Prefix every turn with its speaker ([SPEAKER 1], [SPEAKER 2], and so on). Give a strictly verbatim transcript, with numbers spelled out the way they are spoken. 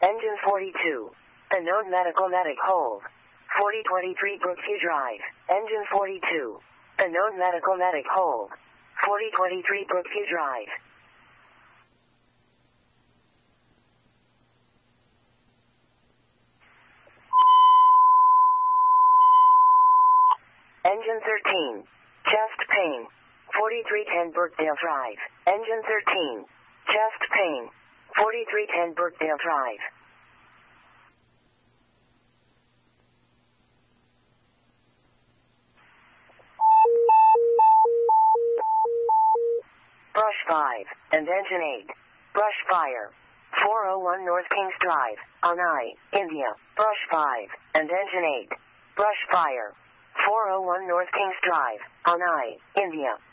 [SPEAKER 1] Engine forty-two. Unknown medical medic hold. forty twenty-three Brookview Drive. Engine forty-two. Unknown medical medic hold. forty twenty-three Brookview Drive. Engine thirteen. Chest pain. forty-three ten Brookdale Drive. Engine thirteen. Chest pain. forty-three ten Brookdale Drive. Brush five, and Engine eight. Brush fire. four oh one North Kings Drive, Anai, India. Brush five, and Engine eight. Brush fire. four oh one North Kings Drive, Anai, India.